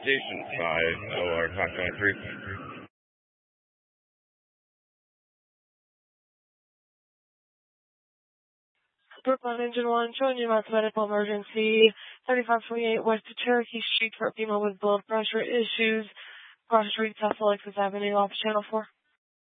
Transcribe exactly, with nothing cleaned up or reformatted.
Station five, O R five five three. Brooklyn Engine one, showing you about the medical emergency. thirty-five twenty-eight West Cherokee Street for a female with blood pressure issues. Cross Street, South Alexis Avenue, off channel four.